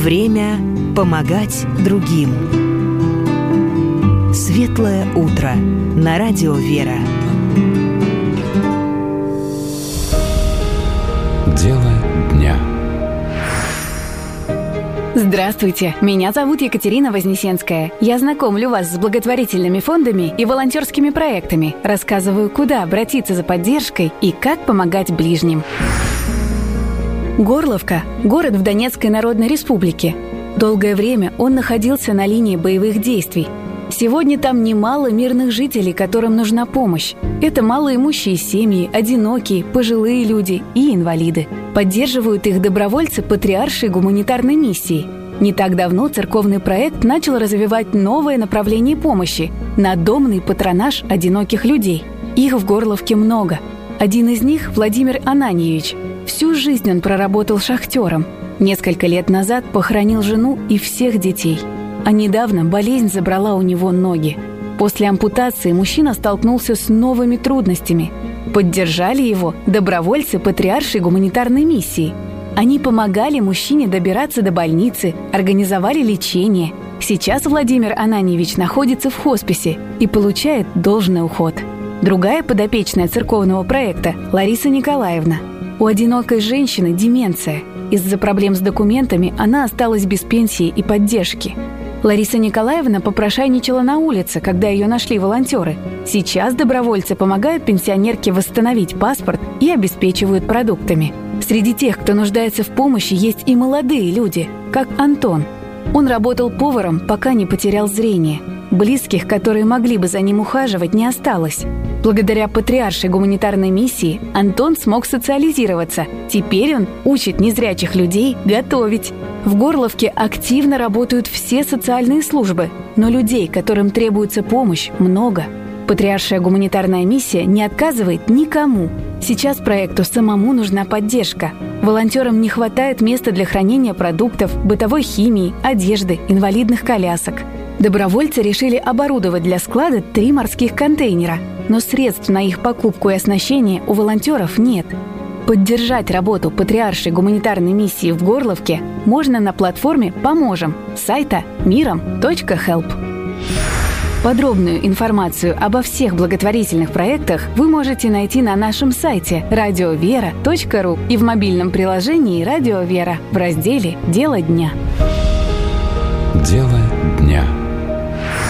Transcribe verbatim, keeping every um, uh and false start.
Время помогать другим. Светлое утро на радио «Вера». Дело дня. Здравствуйте, меня зовут Екатерина Вознесенская. Я знакомлю вас с благотворительными фондами и волонтерскими проектами, рассказываю, куда обратиться за поддержкой и как помогать ближним. Горловка – город в Донецкой Народной Республике. Долгое время он находился на линии боевых действий. Сегодня там немало мирных жителей, которым нужна помощь. Это малоимущие семьи, одинокие, пожилые люди и инвалиды. Поддерживают их добровольцы патриаршей гуманитарной миссии. Не так давно церковный проект начал развивать новое направление помощи – надомный патронаж одиноких людей. Их в Горловке много. Один из них – Владимир Ананьевич. Всю жизнь он проработал шахтером. Несколько лет назад похоронил жену и всех детей. А недавно болезнь забрала у него ноги. После ампутации мужчина столкнулся с новыми трудностями. Поддержали его добровольцы патриаршей гуманитарной миссии. Они помогали мужчине добираться до больницы, организовали лечение. Сейчас Владимир Ананьевич находится в хосписе и получает должный уход. Другая подопечная церковного проекта – Лариса Николаевна. У одинокой женщины деменция. Из-за проблем с документами она осталась без пенсии и поддержки. Лариса Николаевна попрошайничала на улице, когда ее нашли волонтеры. Сейчас добровольцы помогают пенсионерке восстановить паспорт и обеспечивают продуктами. Среди тех, кто нуждается в помощи, есть и молодые люди, как Антон. Он работал поваром, пока не потерял зрение. Близких, которые могли бы за ним ухаживать, не осталось. Благодаря патриаршей гуманитарной миссии Антон смог социализироваться. Теперь он учит незрячих людей готовить. В Горловке активно работают все социальные службы, но людей, которым требуется помощь, много. Патриаршая гуманитарная миссия не отказывает никому. Сейчас проекту самому нужна поддержка. Волонтерам не хватает места для хранения продуктов, бытовой химии, одежды, инвалидных колясок. Добровольцы решили оборудовать для склада три морских контейнера, но средств на их покупку и оснащение у волонтеров нет. Поддержать работу патриаршей гуманитарной миссии в Горловке можно на платформе «Поможем» сайта миром точка хелп. Подробную информацию обо всех благотворительных проектах вы можете найти на нашем сайте радио вера точка ру и в мобильном приложении «Радио Вера» в разделе «Дело дня». Дело дня.